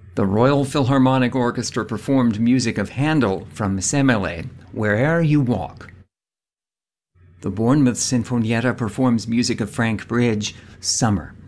The Royal Philharmonic Orchestra performed music of Handel from Semele, Where'er You Walk. The Bournemouth Sinfonietta performs music of Frank Bridge, Summer.